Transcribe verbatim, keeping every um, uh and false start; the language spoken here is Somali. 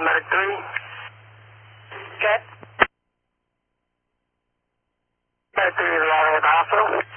number three. Good. Number three is along with hospital.